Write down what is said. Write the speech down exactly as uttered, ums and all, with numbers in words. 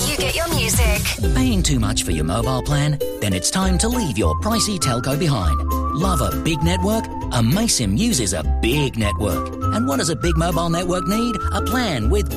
you get your music. Paying too much for your mobile plan? Then it's time to leave your pricey telco behind. Love a big network? Amaysim uses a big network. And what does a big mobile network need? A plan with